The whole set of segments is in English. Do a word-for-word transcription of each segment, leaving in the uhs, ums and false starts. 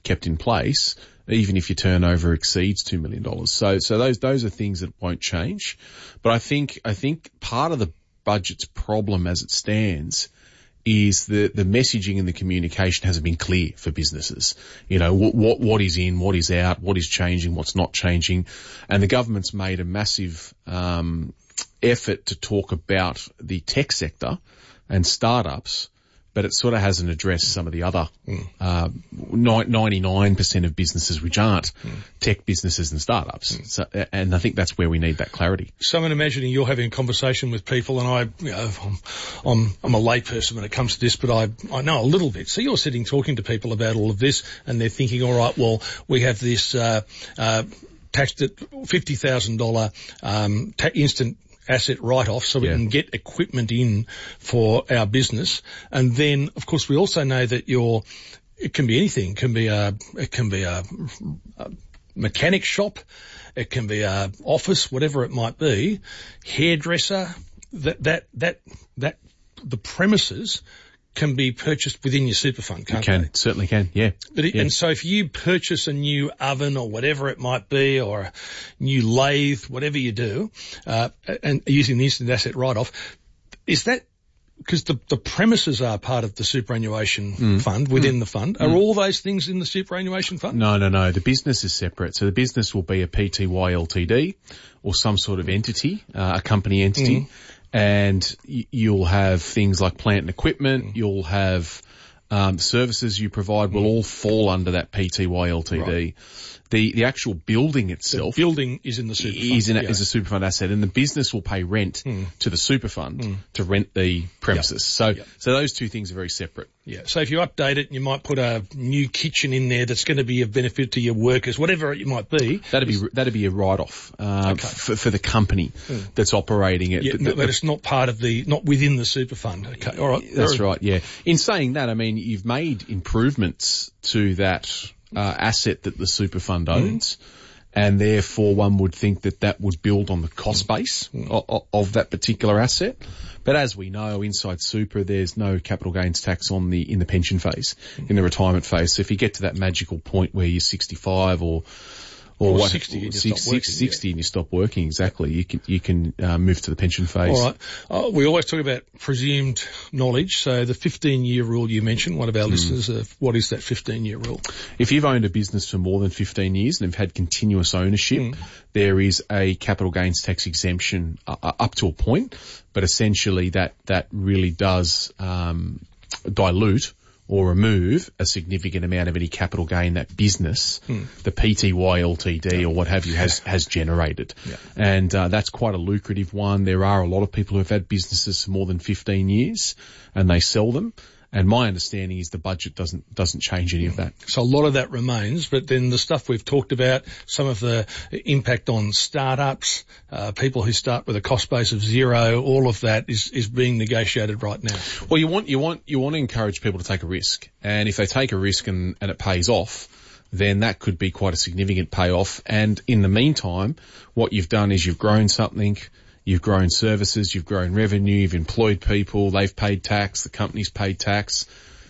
kept in place, even if your turnover exceeds two million dollars. So, so those, those are things that won't change. But I think, I think part of the budget's problem as it stands is the, the messaging and the communication hasn't been clear for businesses. You know, what, what, what is in, what is out, what is changing, what's not changing. And the government's made a massive, um, effort to talk about the tech sector and startups, but it sort of hasn't addressed some of the other mm. uh, ninety-nine percent of businesses which aren't mm. tech businesses and startups. Mm. So, and I think that's where we need that clarity. So I'm imagining you're having a conversation with people, and I, you know, I'm, I'm, I'm a layperson when it comes to this, but I, I know a little bit. So you're sitting talking to people about all of this, and they're thinking, all right, well, we have this uh, uh, taxed at fifty thousand dollars um, ta- instant asset write-off so we yeah. can get equipment in for our business. And then, of course, we also know that your, it can be anything. It can be a, it can be a, a mechanic shop. It can be a office, whatever it might be, hairdresser, that, that, that, that, the premises can be purchased within your super fund, can't it can, they? Certainly can, yeah. But it, yeah. And so if you purchase a new oven or whatever it might be, or a new lathe, whatever you do, uh, and using the instant asset write-off, is that, because the, the premises are part of the superannuation mm. fund, within mm. the fund, are mm. all those things in the superannuation fund? No, no, no. The business is separate. So the business will be a P T Y Ltd or some sort of entity, uh, a company entity. Mm. And you'll have things like plant and equipment. Mm. You'll have um, services you provide will mm. all fall under that P T Y Ltd. Right. The the actual building itself, the building is in the super fund. Is, in a, yeah. is a super fund asset, and the business will pay rent mm. to the super fund mm. to rent the premises. Yep. So yep. so those two things are very separate. Yeah. So if you update it, you might put a new kitchen in there that's going to be of benefit to your workers, whatever it might be. That'd be that'd be a write-off uh, okay. for, for the company mm. that's operating it. Yeah, but, no, but it's not part of the, not within the super fund. Okay. All right. That's right. Yeah. In saying that, I mean you've made improvements to that uh, asset that the super fund owns. Mm. And therefore one would think that that would build on the cost base mm. of, of that particular asset. But as we know, inside super, there's no capital gains tax on the, in the pension phase, mm. in the retirement phase. So if you get to that magical point where you're sixty-five or, or, or what, sixty, and six, working, six, sixty yeah. and you stop working, exactly, you can, you can, uh, move to the pension phase. All right. Uh, we always talk about presumed knowledge. So the fifteen year rule you mentioned, one of our mm. listeners, uh, what is that fifteen year rule? If you've owned a business for more than fifteen years and have had continuous ownership, mm. there is a capital gains tax exemption uh, up to a point, but essentially that, that really does, um, dilute or remove a significant amount of any capital gain that business, hmm. the P T Y Ltd or what have you, has, has generated. Yeah. And uh, that's quite a lucrative one. There are a lot of people who have had businesses for more than fifteen years and they sell them. And my understanding is the budget doesn't doesn't change any of that. So a lot of that remains, but then the stuff we've talked about, some of the impact on startups, uh, people who start with a cost base of zero, all of that is is being negotiated right now. Well, you want you want you want to encourage people to take a risk, and if they take a risk and, and it pays off, then that could be quite a significant payoff. And in the meantime, what you've done is you've grown something. You've grown services, you've grown revenue, you've employed people, they've paid tax, the company's paid tax.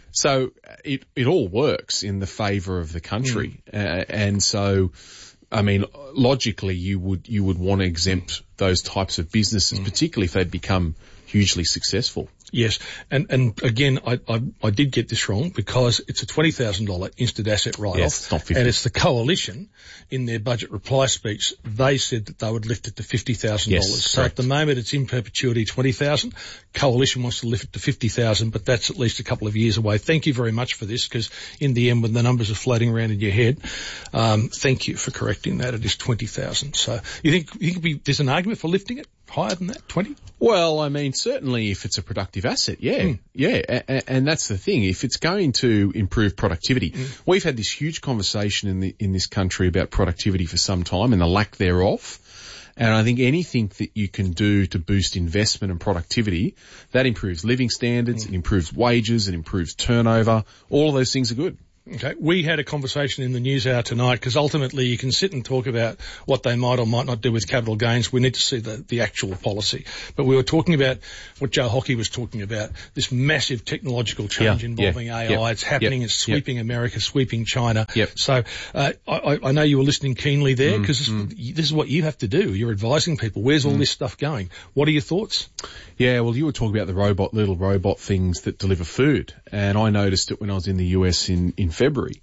So it, it all works in the favour of the country. Mm. Uh, and so, I mean, logically you would, you would want to exempt those types of businesses, mm. particularly if they've become hugely successful. Yes, and and again, I I, I did get this wrong because it's a twenty thousand dollars instant asset write-off, yes, it's not fifty. And it's the coalition in their budget reply speech. They said that they would lift it to fifty thousand dollars. Yes, so at the moment, it's in perpetuity twenty thousand. Coalition wants to lift it to fifty thousand, but that's at least a couple of years away. Thank you very much for this, because in the end, when the numbers are floating around in your head, um, thank you for correcting that. It is twenty thousand. So you think you think be, there's an argument for lifting it higher than that, twenty? Well, I mean, certainly if it's a productive asset, yeah, mm. yeah, a- and that's the thing. If it's going to improve productivity, mm. we've had this huge conversation in the in this country about productivity for some time and the lack thereof. And I think anything that you can do to boost investment and productivity, that improves living standards, mm. it improves wages, it improves turnover. All of those things are good. Okay. We had a conversation in the news hour tonight because ultimately you can sit and talk about what they might or might not do with capital gains. We need to see the, the actual policy. But we were talking about what Joe Hockey was talking about, this massive technological change Yeah, involving yeah, A I. yeah, It's happening. yeah, It's sweeping yeah. America, sweeping China. Yep. So uh, I, I know you were listening keenly there because Mm, this, this is what you have to do. You're advising people. Where's all Mm. this stuff going? What are your thoughts? Yeah, well, you were talking about the robot, little robot things that deliver food, and I noticed it when I was in the U S in, in February.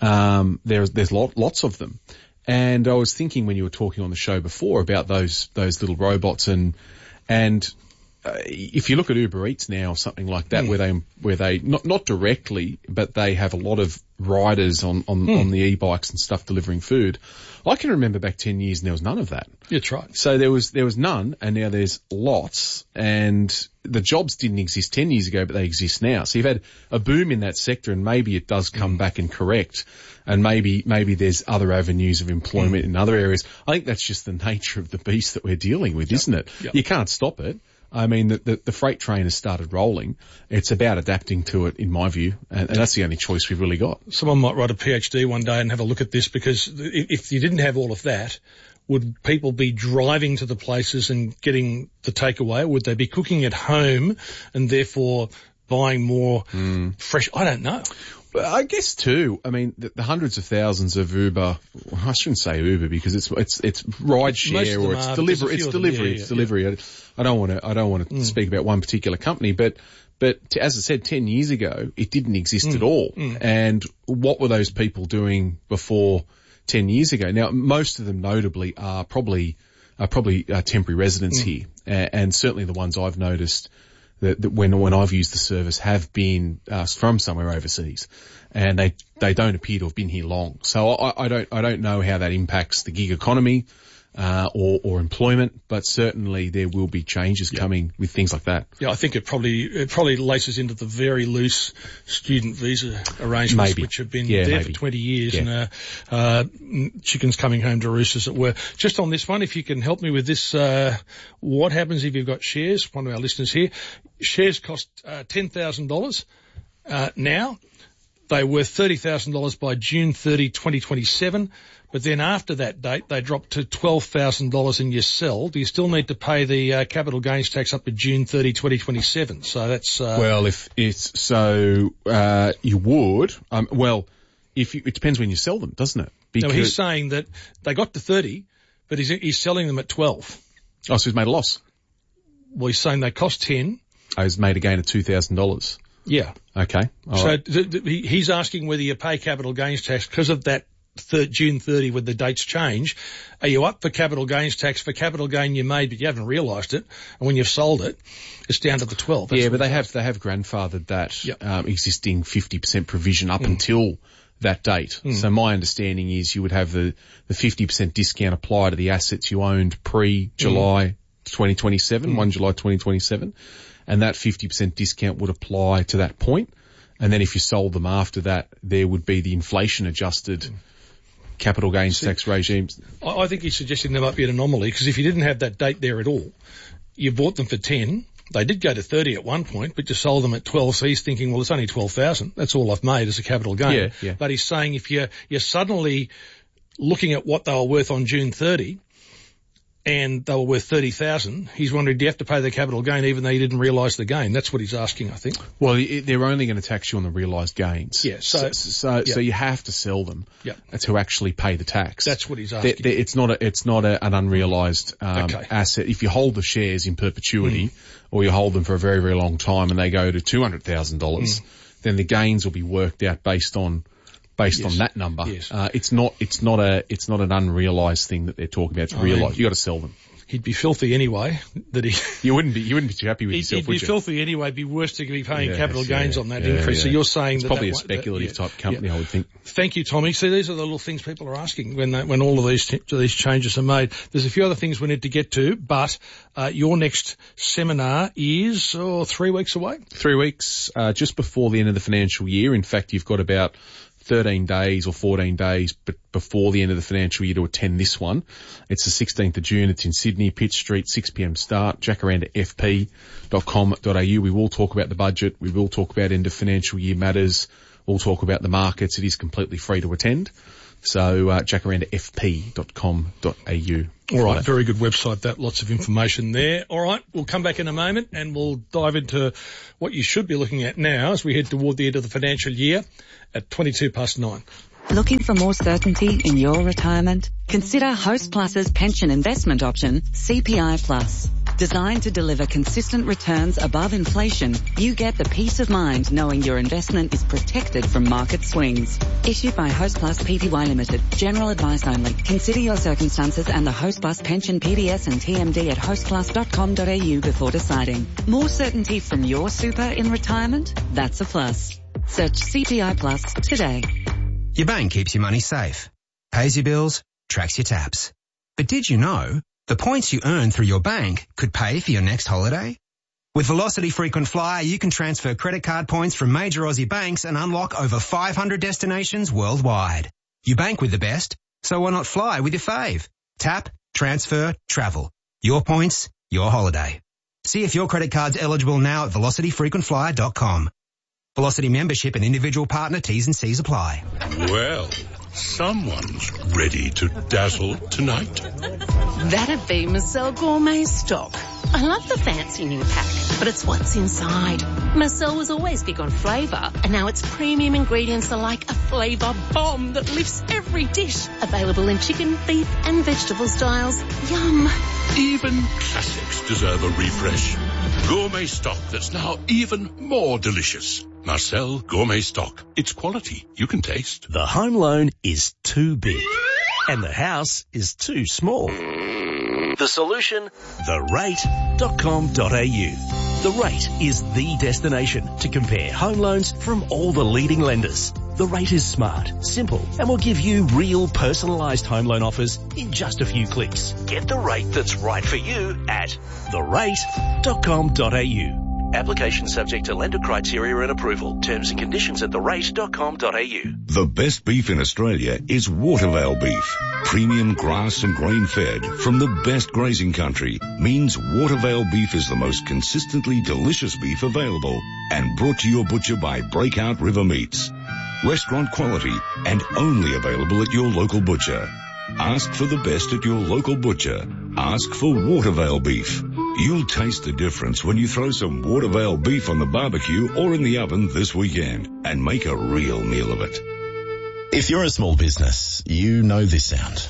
Um, there's, there's lot, lots of them. And I was thinking when you were talking on the show before about those, those little robots and, and, uh, if you look at Uber Eats now or something like that, Mm. where they, where they, not, not directly, but they have a lot of riders on, on, Mm. on the e-bikes and stuff delivering food. I can remember back ten years and there was none of that. That's right. So there was, there was none, and now there's lots, and the jobs didn't exist ten years ago, but they exist now. So you've had a boom in that sector, and maybe it does come Mm. back and correct, and maybe, maybe there's other avenues of employment Mm. in other areas. I think that's just the nature of the beast that we're dealing with, Yep. isn't it? Yep. You can't stop it. I mean, the, the, the freight train has started rolling. It's about adapting to it, in my view, and, and that's the only choice we've really got. Someone might write a PhD one day and have a look at this, because if if you didn't have all of that, would people be driving to the places and getting the takeaway? Would they be cooking at home and therefore buying more Mm. fresh? I don't know. But I guess too, I mean, the, the hundreds of thousands of Uber, well, I shouldn't say Uber because it's, it's, it's ride Most share of or them it's are, but delivery, there's a it's few of them, delivery, yeah, it's yeah, delivery. I, I don't want to, I don't want to Mm. speak about one particular company, but, but to, as I said, ten years ago, it didn't exist Mm. at all. Mm. And what were those people doing before ten years ago? Now, most of them notably are probably, are probably uh, temporary residents Mm. here. And, and certainly the ones I've noticed that, that when, when I've used the service have been uh, from somewhere overseas, and they, they don't appear to have been here long. So I, I don't, I don't know how that impacts the gig economy, uh, or, or employment, but certainly there will be changes Yeah. coming with things like that. Yeah, I think it probably it probably laces into the very loose student visa arrangements, Maybe. which have been Yeah, there maybe. for twenty years, Yeah. and uh, uh, mm, chickens coming home to roost, as it were. Just on this one, if you can help me with this, uh, what happens if you've got shares? One of our listeners here, shares cost uh, ten thousand dollars uh, now. They were thirty thousand dollars by June thirtieth, twenty twenty-seven. But then after that date, they dropped to twelve thousand dollars and you sell. Do you still need to pay the uh, capital gains tax up to June thirtieth, twenty twenty-seven? So that's... Uh, Well, if it's so, uh, you would, um, well, if you, it depends when you sell them, doesn't it? no, he's saying that they got to thirty, but he's, he's selling them at twelve. oh, so he's made a loss. Well, he's saying they cost ten. Oh, he's made a gain of two thousand dollars. Yeah. Okay. All so right. th- th- he- he's asking whether you pay capital gains tax because of that thir- June thirtieth when the dates change. Are you up for capital gains tax for capital gain you made but you haven't realised it, and when you've sold it, it's down to the twelve? That's Yeah, what but they he's have, they have grandfathered that, Yep. um, existing fifty percent provision up Mm. until that date. Mm. So my understanding is you would have the, the fifty percent discount apply to the assets you owned pre-July twenty twenty-seven, Mm. first of July twenty twenty-seven, and that fifty percent discount would apply to that point. And then if you sold them after that, there would be the inflation adjusted Mm. capital gains See, tax regimes. I, I think he's suggesting there might be an anomaly, because if you didn't have that date there at all, you bought them for ten. They did go to thirty at one point, but you sold them at twelve. So he's thinking, well, it's only twelve thousand. That's all I've made as a capital gain. Yeah, yeah. But he's saying if you're, you're suddenly looking at what they were worth on June thirtieth, and they were worth thirty thousand, he's wondering, do you have to pay the capital gain even though you didn't realise the gain? That's what he's asking, I think. Well, it, they're only going to tax you on the realised gains. Yeah, so- so so, yeah. so you have to sell them Yeah. to actually pay the tax. That's what he's They're- asking. they're- it's not a, it's not a, an unrealised um, Okay. asset. If you hold the shares in perpetuity, or you hold them for a very very long time, and they go to two hundred thousand dollars, then the gains will be worked out based on based Yes. on that number. Yes. Uh, it's not it's not a it's not an unrealised thing that they're talking about. It's I realised. mean- You got to sell them. He'd be filthy anyway. That he. You wouldn't be you wouldn't be too happy with He'd, yourself, he'd would be you? filthy anyway. It'd be worse to be paying Yes, capital yeah, gains on that yeah, increase. So yeah. you're saying It's that probably that, a speculative that, yeah, type company, yeah. I would think. Thank you, Tommy. See, these are the little things people are asking when they, when all of these t- these changes are made. There's a few other things we need to get to, but uh, your next seminar is oh, three weeks away. Three weeks, uh, just before the end of the financial year. In fact, you've got about thirteen days or fourteen days but before the end of the financial year to attend this one. It's the sixteenth of June. It's in Sydney, Pitt Street, six p.m. start, jacaranda f p dot com dot a u. We will talk about the budget. We will talk about end of financial year matters. We'll talk about the markets. It is completely free to attend. So uh, jacaranda f p dot com dot a u. All right, very good website, that. Lots of information there. All right, we'll come back in a moment and we'll dive into what you should be looking at now as we head toward the end of the financial year at twenty-two past nine. Looking for more certainty in your retirement? Consider Host Plus's pension investment option, C P I Plus. Designed to deliver consistent returns above inflation, you get the peace of mind knowing your investment is protected from market swings. Issued by Host Plus Pty Limited. General advice only. Consider your circumstances and the Host Plus pension P D S and T M D at host plus dot com dot a u before deciding. More certainty from your super in retirement? That's a plus. Search C P I Plus today. Your bank keeps your money safe, pays your bills, tracks your taps. But did you know the points you earn through your bank could pay for your next holiday? With Velocity Frequent Flyer, you can transfer credit card points from major Aussie banks and unlock over five hundred destinations worldwide. You bank with the best, so why not fly with your fave? Tap, transfer, travel. Your points, your holiday. See if your credit card's eligible now at velocity frequent flyer dot com. Velocity membership and individual partner T's and C's apply. Well, someone's ready to dazzle tonight. That'd be Marcel Gourmet Stock. I love the fancy new pack, but it's what's inside. Marcel was always big on flavour, and now its premium ingredients are like a flavour bomb that lifts every dish. Available in chicken, beef and vegetable styles. Yum. Even classics deserve a refresh. Gourmet stock that's now even more delicious. Marcel Gourmet Stock. It's quality you can taste. The home loan is too big and the house is too small. The solution? the rate dot com dot a u. The Rate is the destination to compare home loans from all the leading lenders. The Rate is smart, simple, and will give you real personalised home loan offers in just a few clicks. Get the rate that's right for you at the rate dot com dot a u. Application subject to lender criteria and approval. Terms and conditions at the rate dot com dot a u. The best beef in Australia is Watervale beef. Premium grass and grain fed from the best grazing country means Watervale beef is the most consistently delicious beef available and brought to your butcher by Breakout River Meats. Restaurant quality and only available at your local butcher. Ask for the best at your local butcher. Ask for Watervale beef. You'll taste the difference when you throw some Watervale beef on the barbecue or in the oven this weekend and make a real meal of it. If you're a small business, you know this sound.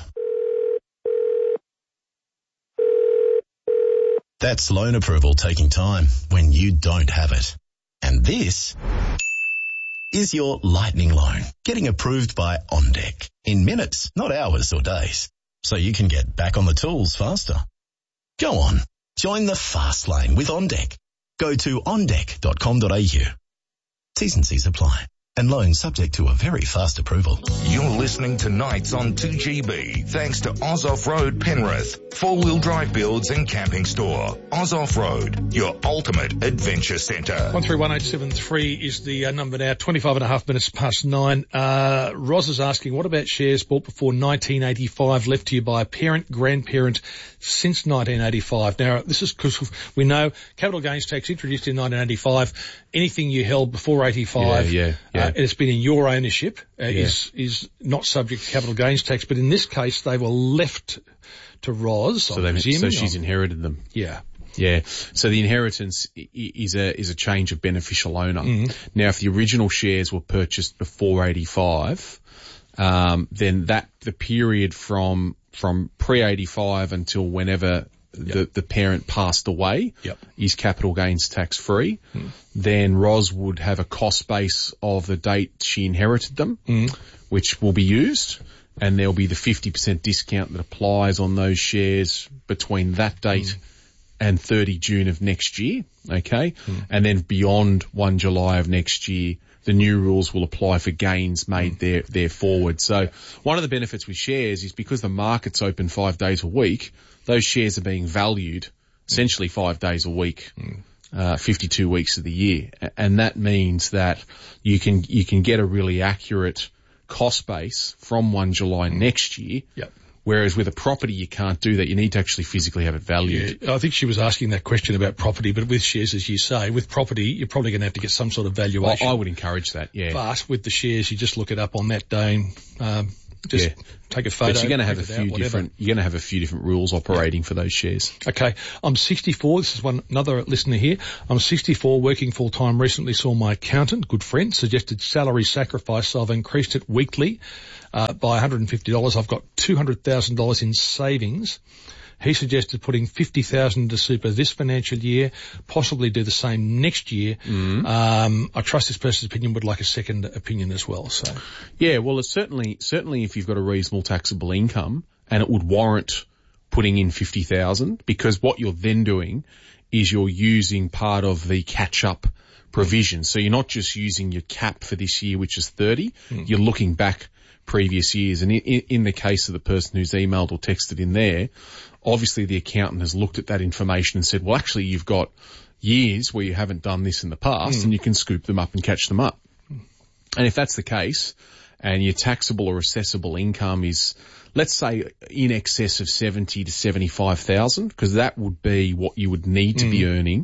That's loan approval taking time when you don't have it. And this is your lightning loan getting approved by OnDeck in minutes, not hours or days, so you can get back on the tools faster. Go on, join the fast lane with OnDeck. Go to on deck dot com dot a u. T's and C's apply. And loans subject to a very fast approval. You're listening to Nights on two G B, thanks to Oz Off-Road Penrith, four-wheel drive builds and camping store. Oz Off-Road, your ultimate adventure centre. one three one eight seven three is the uh, number now, twenty-five and a half minutes past nine. Uh, Roz is asking, what about shares bought before nineteen eighty-five, left to you by a parent, grandparent since nineteen eighty-five? Now, this is because we know capital gains tax introduced in nineteen eighty-five. Anything you held before eighty-five, Yeah, yeah, yeah. Uh, it's been in your ownership, uh, Yeah. is is not subject to capital gains tax. But in this case, they were left to Roz. So, they, so she's inherited them. Yeah. Yeah. So the inheritance i- is a is a change of beneficial owner. Mhm. Now, if the original shares were purchased before eighty-five, um, then that the period from from pre eighty-five until whenever the the parent passed away Yep. is capital gains tax free. Mm. Then Roz would have a cost base of the date she inherited them, Mm. which will be used, and there'll be the fifty percent discount that applies on those shares between that date and thirty June of next year, okay? And then beyond first July of next year, the new rules will apply for gains made there, there forward. So one of the benefits with shares is because the market's open five days a week, those shares are being valued essentially five days a week, uh, fifty-two weeks of the year. A- And that means that you can, you can get a really accurate cost base from first July next year Yep. Whereas with a property, you can't do that. You need to actually physically have it valued. Yeah, I think she was asking that question about property, but with shares, as you say, with property, you're probably going to have to get some sort of valuation. Well, I would encourage that, yeah. But with the shares, you just look it up on that day and um, just yeah. take a photo. But you're going to have a few out, different. You're going to have a few different rules operating yeah. for those shares. Okay, I'm sixty-four. This is one another listener here. I'm sixty-four, working full time. Recently saw my accountant, good friend, suggested salary sacrifice, so I've increased it weekly uh, by one hundred fifty dollars. I've got two hundred thousand dollars in savings. He suggested putting fifty thousand dollars into super this financial year, possibly do the same next year. Mm-hmm. Um, I trust this person's opinion, would like a second opinion as well. So, yeah, well, it's certainly, certainly if you've got a reasonable taxable income, and it would warrant putting in fifty thousand dollars, because what you're then doing is you're using part of the catch-up provision. So you're not just using your cap for this year, which is thirty. Mm-hmm. You're looking back previous years. And in, in the case of the person who's emailed or texted in there, obviously the accountant has looked at that information and said, well, actually, you've got years where you haven't done this in the past mm. and you can scoop them up and catch them up. And if that's the case, and your taxable or assessable income is, let's say, in excess of seventy to seventy-five thousand, because that would be what you would need to mm. be earning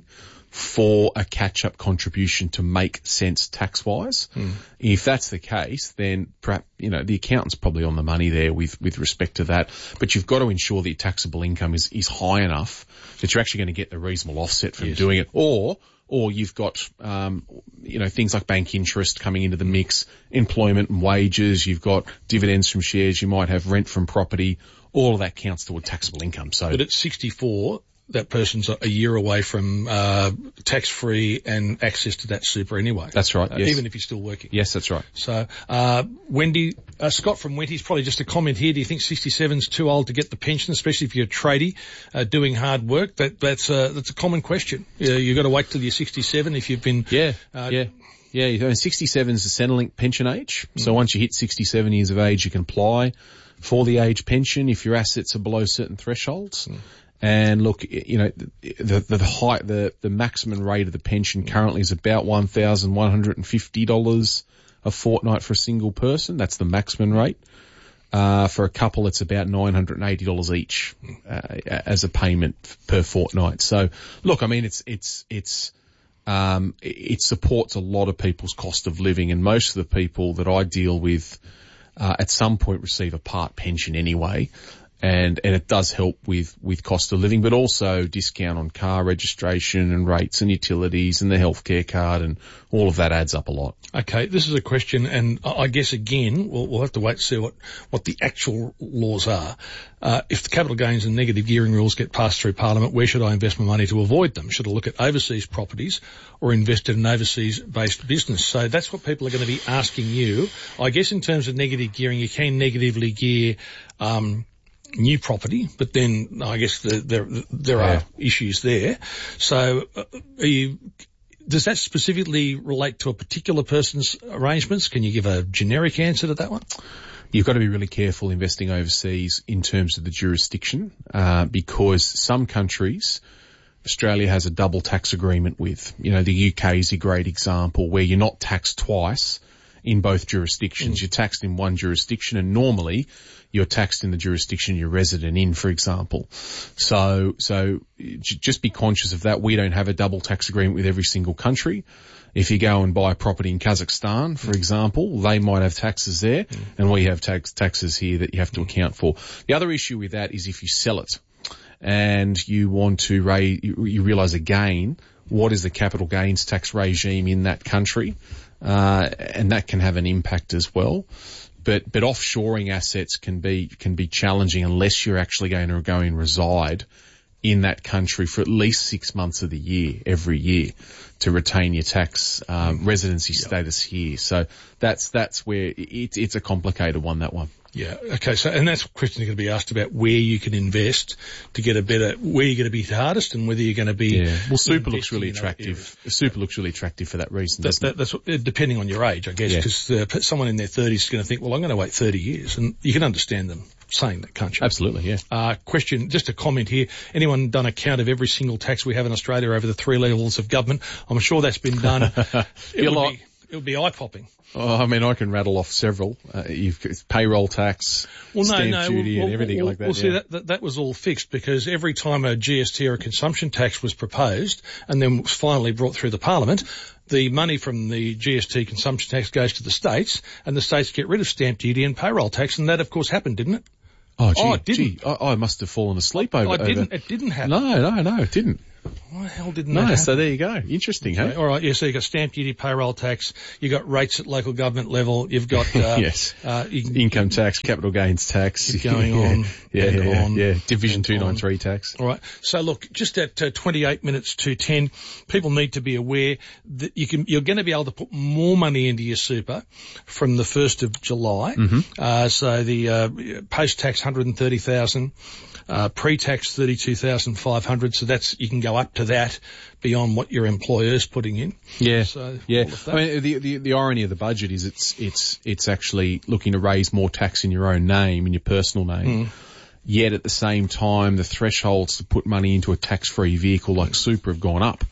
for a catch-up contribution to make sense tax-wise. Mm. If that's the case, then perhaps, you know, the accountant's probably on the money there with, with respect to that. But you've got to ensure that your taxable income is, is high enough that you're actually going to get the reasonable offset from yes. doing it. Or, or you've got, um, you know, things like bank interest coming into the mix, employment and wages, you've got dividends from shares, you might have rent from property. All of that counts toward taxable income. So, but at sixty-four, that person's a year away from uh tax-free and access to that super anyway. That's right, uh, yes. Even if he's still working. Yes, that's right. So, uh Wendy, uh, Scott from Wendy's, probably just a comment here. Do you think sixty-seven's too old to get the pension, especially if you're a tradie uh, doing hard work? That That's uh, that's a common question. Uh, you've got to wait till you're sixty-seven if you've been... Yeah, uh, yeah. Yeah, sixty-seven is the Centrelink pension age. Mm. So once you hit sixty-seven years of age, you can apply for the age pension if your assets are below certain thresholds. Mm. And look, you know, the, the, the height, the, the maximum rate of the pension currently is about one thousand one hundred fifty dollars a fortnight for a single person. That's the maximum rate. Uh, for a couple, it's about nine hundred eighty dollars each, uh, as a payment per fortnight. So look, I mean, it's, it's, it's, um, it supports a lot of people's cost of living, and most of the people that I deal with, uh, at some point receive a part pension anyway. And, and it does help with, with cost of living, but also discount on car registration and rates and utilities and the healthcare card, and all of that adds up a lot. Okay, this is a question, and I guess again, we'll, we'll have to wait to see what, what the actual laws are. Uh, if the capital gains and negative gearing rules get passed through Parliament, where should I invest my money to avoid them? Should I look at overseas properties or invest in an overseas-based business? So that's what people are going to be asking you. I guess in terms of negative gearing, you can negatively gear, um, new property, but then I guess the, there there yeah. are issues there. So, uh, are you, does that specifically relate to a particular person's arrangements? Can you give a generic answer to that one? You've got to be really careful investing overseas in terms of the jurisdiction, uh, because some countries, Australia has a double tax agreement with. You know, the U K is a great example where you're not taxed twice in both jurisdictions. Mm. You're taxed in one jurisdiction, and normally you're taxed in the jurisdiction you're resident in, for example. So, so j- just be conscious of that. We don't have a double tax agreement with every single country. If you go and buy a property in Kazakhstan, for mm. example, they might have taxes there, mm. and we have tax, taxes here that you have to mm. account for. The other issue with that is if you sell it and you want to raise, you, you realize again, what is the capital gains tax regime in that country? Uh, and that can have an impact as well. But, but offshoring assets can be, can be challenging unless you're actually going to go and reside in that country for at least six months of the year, every year, to retain your tax, um, residency yep. status here. So that's, that's where it's, it's a complicated one, that one. Yeah. Okay. So, and that's questions are going to be asked about where you can invest to get a better, where you're going to be hardest and whether you're going to be. Yeah. Well, super looks really attractive. Super looks really attractive for that reason. That's, that, that's what, depending on your age, I guess, because yeah. uh, someone in their thirties is going to think, well, I'm going to wait thirty years, and you can understand them saying that, can't you? Absolutely. Yeah. Uh, question, just a comment here. Anyone done a count of every single tax we have in Australia over the three levels of government? I'm sure that's been done. It would be, it would be eye-popping. Oh, I mean, I can rattle off several. Uh, you've got payroll tax, well, no, stamp no, duty, well, and everything well, like that. Well, see, yeah. that, that that was all fixed because every time a G S T or a consumption tax was proposed and then was finally brought through the Parliament, the money from the G S T consumption tax goes to the states, and the states get rid of stamp duty and payroll tax, and that, of course, happened, didn't it? Oh, gee, oh it didn't. Gee, I, I must have fallen asleep over. I didn't. Over. It didn't happen. No, no, no, it didn't. Why the hell didn't no, that happen? So there you go. Interesting, okay. hey? All right, yeah, so you've got stamp duty, payroll tax, you've got rates at local government level, you've got... Uh, yes. Uh, you can, income tax, capital gains tax. Keep going yeah. on. Yeah, and yeah, on, yeah. Division two ninety-three tax. All right. So look, just at uh, twenty-eight minutes to ten, people need to be aware that you can, you're going to be able to put more money into your super from the first of July. Mm-hmm. Uh, so the uh, post-tax one hundred thirty thousand, uh, pre-tax thirty-two thousand five hundred. So that's, you can go up to that beyond what your employer's putting in. Yeah. So yeah. I mean, the, the, the irony of the budget is it's, it's, it's actually looking to raise more tax in your own name, in your personal name. Mm. Yet at the same time, the thresholds to put money into a tax-free vehicle like super have gone up.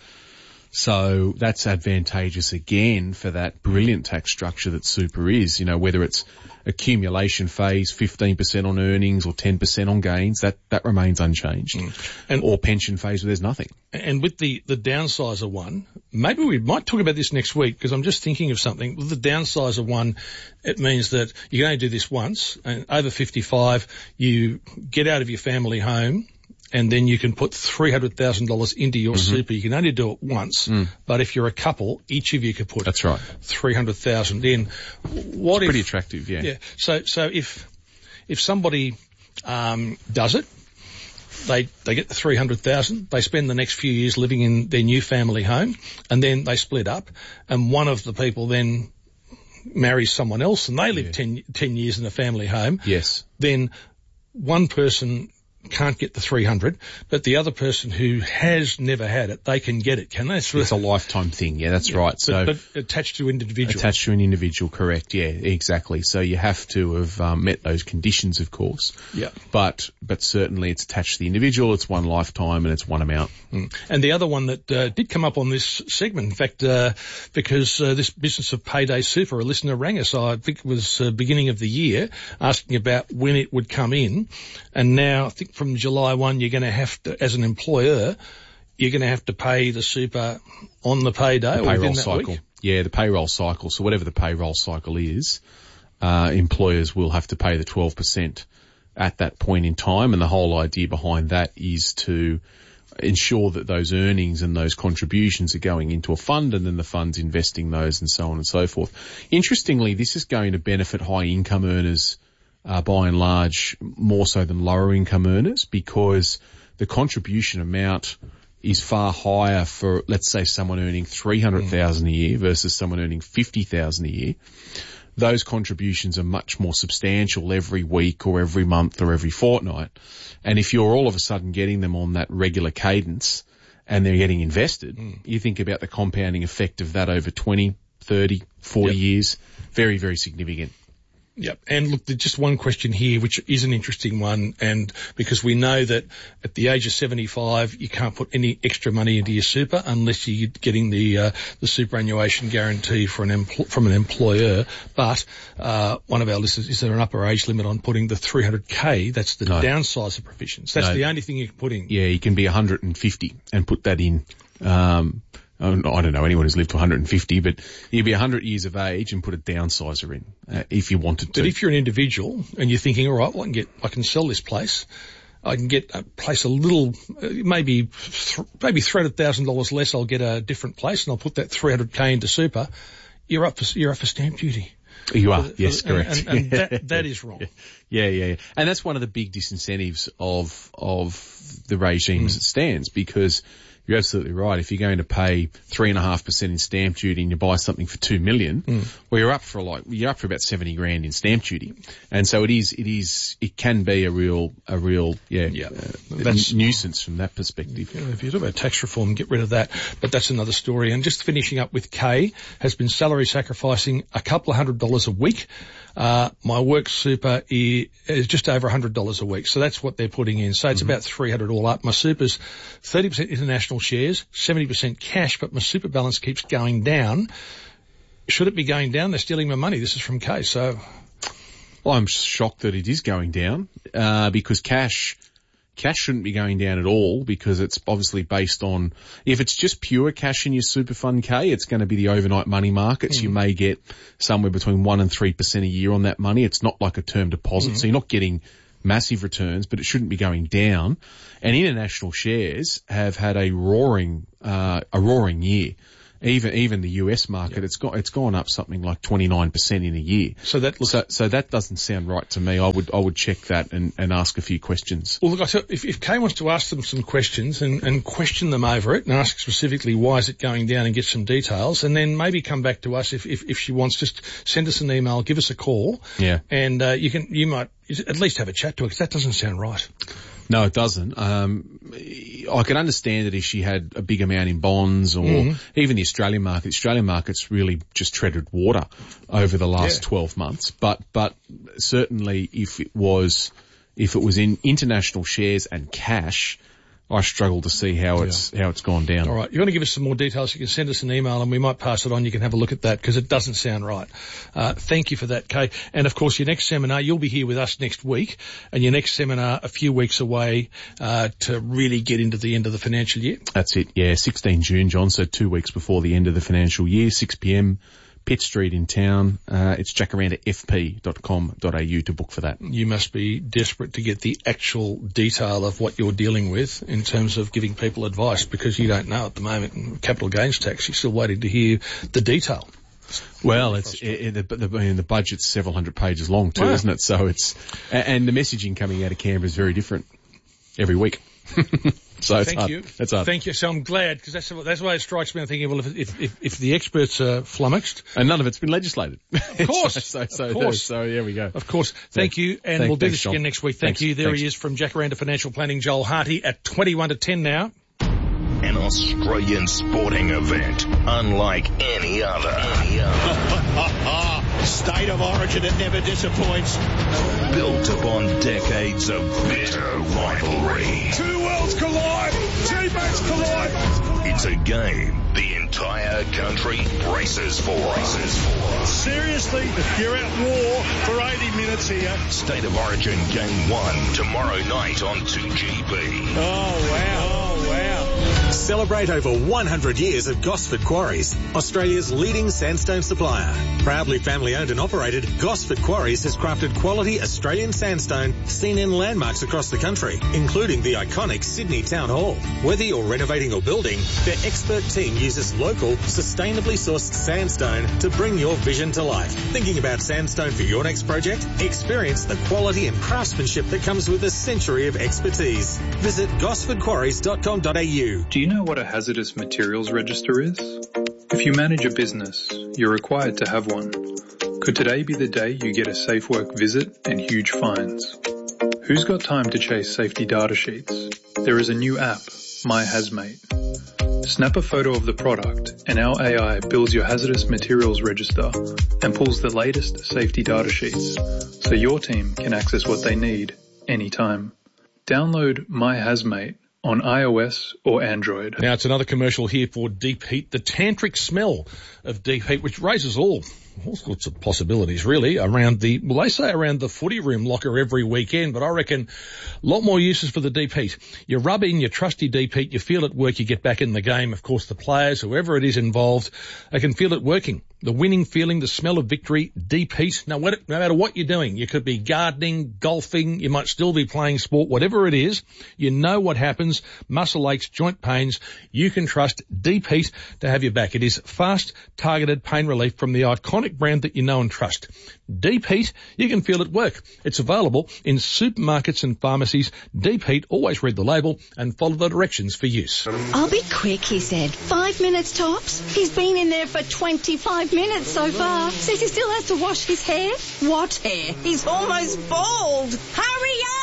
So that's advantageous again for that brilliant tax structure that super is, you know, whether it's accumulation phase, fifteen percent on earnings or ten percent on gains, that, that remains unchanged. Mm. And or pension phase where there's nothing. And with the, the downsizer one, maybe we might talk about this next week because I'm just thinking of something. With the downsizer one, it means that you can only do this once, and over fifty-five, you get out of your family home, and then you can put three hundred thousand dollars into your mm-hmm. super. You can only do it once, mm. but if you're a couple, each of you could put That's right. three hundred thousand dollars in. What it's if, pretty attractive, yeah. Yeah. So, so if, if somebody, um, does it, they, they get the three hundred thousand, they spend the next few years living in their new family home, and then they split up, and one of the people then marries someone else, and they live yeah. ten, ten years in a family home. Yes. Then one person can't get the three hundred, but the other person who has never had it, they can get it, can they? It's, it's a lifetime thing, yeah, that's yeah, right. So, but, but attached to individual. Attached to an individual, correct, yeah, exactly. So you have to have um, met those conditions, of course. Yeah. But, but certainly it's attached to the individual, it's one lifetime and it's one amount. Mm. And the other one that uh, did come up on this segment, in fact, uh, because uh, this business of payday super, a listener rang us, I think it was uh, beginning of the year, asking about when it would come in, and now I think from July first, you're going to have to, as an employer, you're going to have to pay the super on the payday the or payroll within that cycle. week? Yeah, the payroll cycle. So whatever the payroll cycle is, uh, employers will have to pay the twelve percent at that point in time. And the whole idea behind that is to ensure that those earnings and those contributions are going into a fund and then the fund's investing those and so on and so forth. Interestingly, this is going to benefit high income earners Uh, by and large, more so than lower income earners, because the contribution amount is far higher for, let's say, someone earning three hundred thousand dollars a year versus someone earning fifty thousand dollars a year. Those contributions are much more substantial every week or every month or every fortnight. And if you're all of a sudden getting them on that regular cadence and they're getting invested, mm. you think about the compounding effect of that over twenty, thirty, forty yep. years. Very, very significant. Yep. And look, there's just one question here, which is an interesting one, and because we know that at the age of seventy-five, you can't put any extra money into your super unless you're getting the uh, the superannuation guarantee for an empl- from an employer. But uh one of our listeners, is there an upper age limit on putting the three hundred K? That's the no. downsizer provisions. That's no. the only thing you can put in. Yeah, you can be one hundred fifty and put that in. Um I don't know anyone who's lived to one hundred fifty, but you'd be one hundred years of age and put a downsizer in uh, if you wanted to. But if you're an individual and you're thinking, all right, well, I can get, I can sell this place, I can get a place a little, uh, maybe, th- maybe three hundred thousand dollars less, I'll get a different place and I'll put that three hundred K into super, you're up for, you're up for stamp duty. You are, for, yes, for, correct. And, and, and that, that is wrong. Yeah, yeah, yeah. And that's one of the big disincentives of, of the regime mm. as it stands, because you're absolutely right. If you're going to pay three and a half percent in stamp duty and you buy something for two million, mm. well, you're up for like, you're up for about seventy grand in stamp duty. And so it is, it is, it can be a real, a real, yeah, yeah. Uh, that's nuisance from that perspective. Yeah, if you talk about tax reform, get rid of that. But that's another story. And just finishing up with Kay, has been salary sacrificing a couple of hundred dollars a week. Uh, my work super is just over one hundred dollars a week. So that's what they're putting in. So it's mm-hmm. about three hundred all up. My super's thirty percent international shares, seventy percent cash, but my super balance keeps going down. should it be going down? They're stealing my money. This is from Kay. So, well, I'm shocked that it is going down uh, because cash. Cash shouldn't be going down at all because it's obviously based on, if it's just pure cash in your super fund, K, it's going to be the overnight money markets. Mm. You may get somewhere between one and three percent a year on that money. It's not like a term deposit. Mm. So you're not getting massive returns, but it shouldn't be going down. And international shares have had a roaring, uh, a roaring year. Even even the U S market, yeah. it's got it's gone up something like twenty-nine percent in a year. So that looks, so so that doesn't sound right to me. I would I would check that and, and ask a few questions. Well, look, I tell, if if Kay wants to ask them some questions and, and question them over it and ask specifically why is it going down and get some details, and then maybe come back to us if if, if she wants, just send us an email, give us a call, yeah, and uh, you can you might at least have a chat to her because that doesn't sound right. No, it doesn't. Um, I can understand that if she had a big amount in bonds or mm-hmm. even the Australian market. The Australian market's really just treaded water over the last yeah. twelve months. But, but certainly if it was, if it was in international shares and cash, I struggle to see how it's yeah. how it's gone down. All right, you want to give us some more details? You can send us an email and we might pass it on. You can have a look at that because it doesn't sound right. Uh, thank you for that, Kay. And of course, your next seminar, you'll be here with us next week, and your next seminar a few weeks away uh, to really get into the end of the financial year. That's it. Yeah, sixteenth June, John. So two weeks before the end of the financial year, six p.m. Pitt Street in town. Uh, it's jacaranda f p dot com dot a u to book for that. You must be desperate to get the actual detail of what you're dealing with in terms of giving people advice, because you don't know at the moment. Capital gains tax, you're still waiting to hear the detail. Well, it's it, it, the, the, I mean, the budget's several hundred pages long too, wow. isn't it? So it's, and the messaging coming out of Canberra is very different every week. So it's Thank hard. you. That's hard. Thank you. So I'm glad, because that's that's why it strikes me. I'm thinking, well, if if if, if the experts are flummoxed, and none of it's been legislated, of course, so, so, so, of course. So there we go. Of course. Thank so, you, and thank, we'll do thanks, this John. again next week. Thank thanks, you. There thanks. he is from Jacaranda Financial Planning, Joel Harty, at twenty-one to ten now. An Australian sporting event unlike any other. Any other. State of origin, it never disappoints. Built upon decades of bitter rivalry. Two worlds collide. Teammates collide. It's a game the entire country braces for. Braces for. Seriously, you're at war for eighty minutes here. State of Origin Game one tomorrow night on two G B. Oh, wow. Oh, wow. Celebrate over one hundred years of Gosford Quarries, Australia's leading sandstone supplier. Proudly family owned and operated, Gosford Quarries has crafted quality Australian sandstone seen in landmarks across the country, including the iconic Sydney Town Hall. Whether you're renovating or building, their expert team uses local, sustainably sourced sandstone to bring your vision to life. Thinking about sandstone for your next project? Experience the quality and craftsmanship that comes with a century of expertise. Visit gosford quarries dot com dot a u. Do you know what a hazardous materials register is? If you manage a business, you're required to have one. Could today be the day you get a Safe Work visit and huge fines? Who's got time to chase safety data sheets? There is a new app, My Hazmate. Snap a photo of the product and our A I builds your hazardous materials register and pulls the latest safety data sheets so your team can access what they need anytime. Download My Hazmate on iOS or Android. Now it's another commercial here for Deep Heat, the tantric smell of Deep Heat, which raises all all sorts of possibilities really around the, well, they say around the footy room locker every weekend, but I reckon a lot more uses for the Deep Heat. You rub in your trusty Deep Heat, you feel it work, you get back in the game. Of course, the players, whoever it is involved, they can feel it working. The winning feeling, the smell of victory, Deep Heat. Now, no matter what you're doing, you could be gardening, golfing, you might still be playing sport, whatever it is, you know what happens, muscle aches, joint pains, you can trust Deep Heat to have your back. It is fast, targeted pain relief from the iconic brand that you know and trust. Deep Heat, you can feel it work. It's available in supermarkets and pharmacies. Deep Heat, always read the label and follow the directions for use. I'll be quick, he said. Five minutes tops. He's been in there for twenty-five minutes so far. Says he still has to wash his hair. What hair? He's almost bald. Hurry up!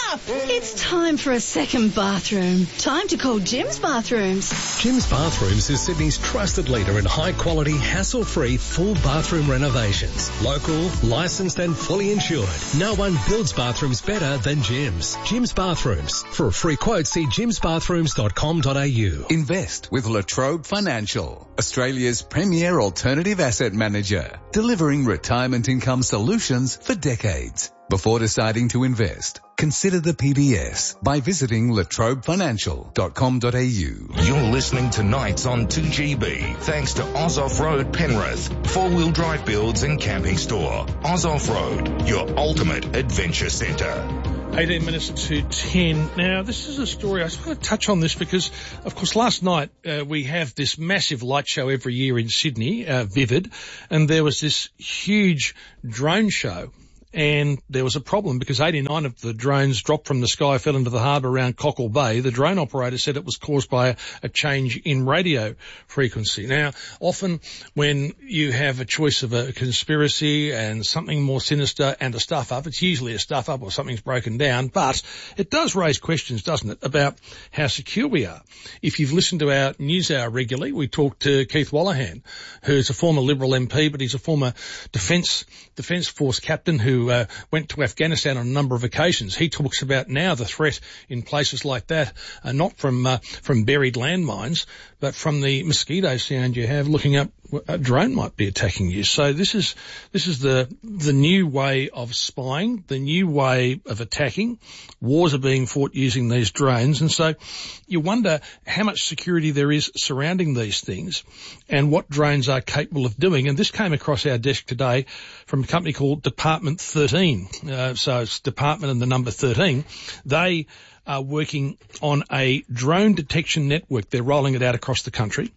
enough. It's time for a second bathroom. Time to call Jim's Bathrooms. Jim's Bathrooms is Sydney's trusted leader in high-quality, hassle-free, full bathroom renovations. Local, licensed and fully insured. No one builds bathrooms better than Jim's. Jim's Bathrooms. For a free quote, see jims bathrooms dot com dot a u. Invest with La Trobe Financial, Australia's premier alternative asset manager, delivering retirement income solutions for decades. Before deciding to invest, consider the P B S by visiting la trobe financial dot com dot a u. You're listening to Nights on two G B, thanks to Oz Off-Road Penrith, four-wheel drive builds and camping store. Oz Off-Road, your ultimate adventure centre. eighteen minutes to ten. Now, this is a story, I just want to touch on this because, of course, last night uh, we have this massive light show every year in Sydney, uh, Vivid, and there was this huge drone show. And there was a problem because eighty-nine of the drones dropped from the sky, fell into the harbour around Cockle Bay. The drone operator said it was caused by a, a change in radio frequency. Now, often when you have a choice of a conspiracy and something more sinister and a stuff-up, it's usually a stuff-up or something's broken down, but it does raise questions, doesn't it, about how secure we are. If you've listened to our news hour regularly, we talked to Keith Wallahan, who's a former Liberal M P, but he's a former Defence Defence Force captain who Who uh, went to Afghanistan on a number of occasions. He talks about now the threat in places like that, uh, not from uh, from buried landmines, but from the mosquito sound you have looking up a drone might be attacking you. So this is this is the the new way of spying, the new way of attacking. Wars are being fought using these drones, and so you wonder how much security there is surrounding these things and what drones are capable of doing. And this came across our desk today from a company called Department thirteen. Uh, so it's Department and the number thirteen. They are working on a drone detection network. They're rolling it out across the country.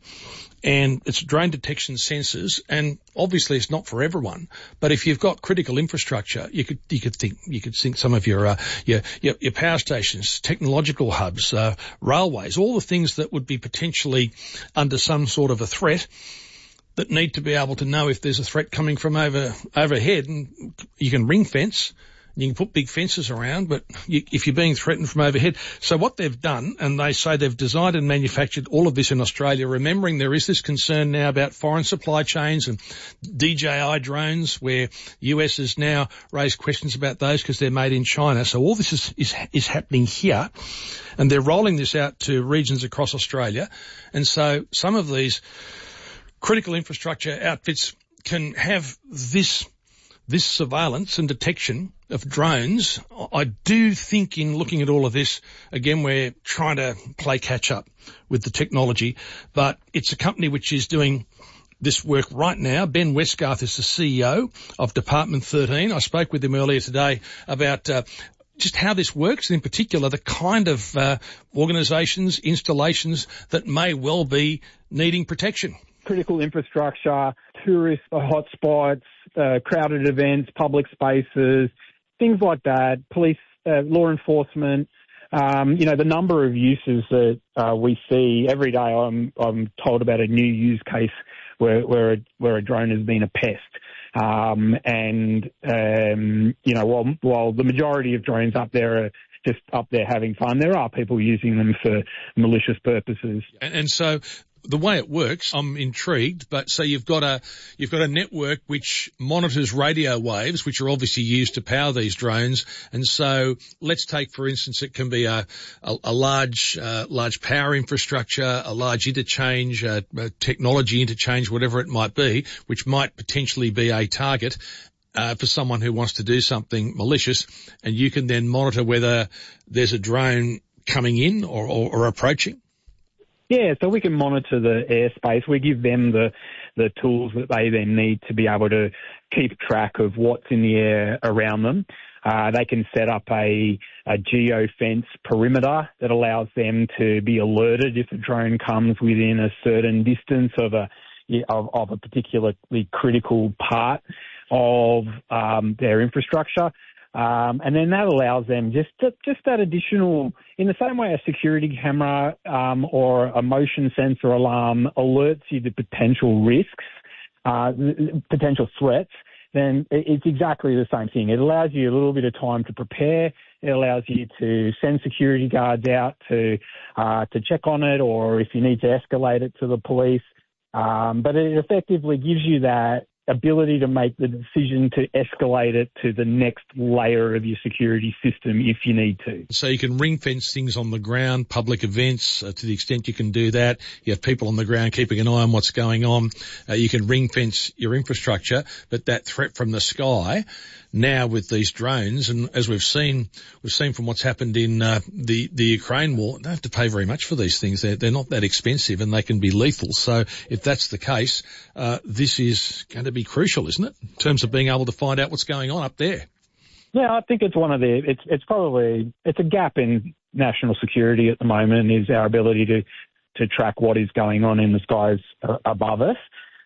And it's drone detection sensors, and obviously it's not for everyone. But if you've got critical infrastructure, you could you could think you could think some of your uh, your, your your power stations, technological hubs, uh, railways, all the things that would be potentially under some sort of a threat, that need to be able to know if there's a threat coming from over overhead, and you can ring fence. You can put big fences around, but you, if you're being threatened from overhead. So what they've done, and they say they've designed and manufactured all of this in Australia, remembering there is this concern now about foreign supply chains and D J I drones, where U S has now raised questions about those because they're made in China. So all this is, is, is happening here, and they're rolling this out to regions across Australia. And so some of these critical infrastructure outfits can have this this surveillance and detection of drones. I do think in looking at all of this, again, we're trying to play catch up with the technology, but it's a company which is doing this work right now. Ben Westgarth is the C E O of Department thirteen. I spoke with him earlier today about uh, just how this works, and in particular the kind of uh, organisations, installations that may well be needing protection. Critical infrastructure, tourist hotspots, uh, crowded events, public spaces, things like that, police, uh, law enforcement, um, you know, the number of uses that uh, we see every day. I'm, I'm told about a new use case where, where, a, where a drone has been a pest. Um, and, um, you know, while, while the majority of drones up there are just up there having fun, there are people using them for malicious purposes. And, and so the way it works, I'm intrigued, but so you've got a, you've got a network which monitors radio waves, which are obviously used to power these drones. And so let's take, for instance, it can be a, a, a large, uh, large power infrastructure, a large interchange, a, a technology interchange, whatever it might be, which might potentially be a target Uh, for someone who wants to do something malicious, and you can then monitor whether there's a drone coming in or, or, or approaching? Yeah, so we can monitor the airspace. We give them the, the tools that they then need to be able to keep track of what's in the air around them. Uh, they can set up a, a geo-fence perimeter that allows them to be alerted if a drone comes within a certain distance of a, of, of a particularly critical part of um, their infrastructure. Um, and then that allows them just to, just that additional, in the same way a security camera um, or a motion sensor alarm alerts you to potential risks, uh, potential threats. then it's exactly the same thing. It allows you a little bit of time to prepare. It allows you to send security guards out to uh, to check on it, or if you need to escalate it to the police. Um, but it effectively gives you that ability to make the decision to escalate it to the next layer of your security system if you need to. So you can ring fence things on the ground, public events, uh, to the extent you can do that. You have people on the ground keeping an eye on what's going on. Uh, you can ring fence your infrastructure, but that threat from the sky now with these drones, and as we've seen, we've seen from what's happened in uh, the the Ukraine war, they don't have to pay very much for these things. They're, they're not that expensive, and they can be lethal. So if that's the case, uh, this is going to be crucial, isn't it, in terms of being able to find out what's going on up there? Yeah, I think it's one of the, it's it's probably, it's a gap in national security at the moment, is our ability to, to track what is going on in the skies uh, above us.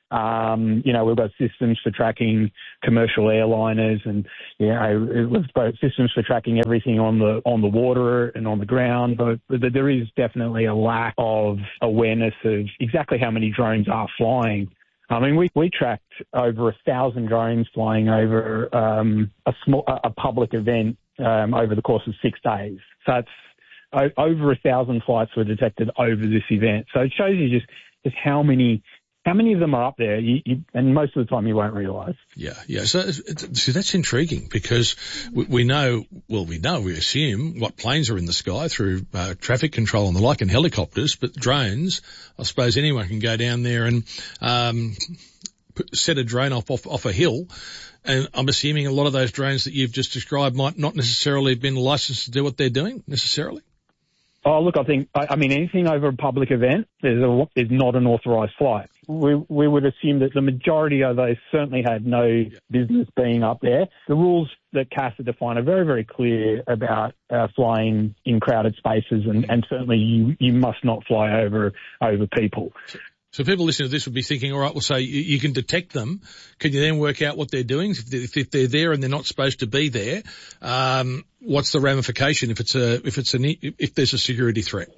Um, you know, we've got systems for tracking commercial airliners, and, you know, we've got systems for tracking everything on the, on the water and on the ground, but, but there is definitely a lack of awareness of exactly how many drones are flying. I mean, we, we tracked over a thousand drones flying over um, a small, a public event um, over the course of six days. So it's o- over a thousand flights were detected over this event. So it shows you just, just how many how many of them are up there, you, you, and most of the time you won't realise. Yeah, yeah. So, see, that's intriguing because we, we know, well, we know, we assume what planes are in the sky through uh, traffic control and the like, and helicopters, but drones, I suppose anyone can go down there and um, put, set a drone off, off off a hill. And I'm assuming a lot of those drones that you've just described might not necessarily have been licensed to do what they're doing necessarily. Oh, look, I think, I, I mean, anything over a public event is, a, is not an authorised flight. We, we would assume that the majority of those certainly had no yeah. business being up there. The rules that CASA define are very, very clear about uh, flying in crowded spaces, and, and certainly you, you must not fly over over people. So people listening to this would be thinking, all right, well, so you, you can detect them. Can you then work out what they're doing? If, they, if they're there and they're not supposed to be there, um, what's the ramification if it's a if it's an if there's a security threat?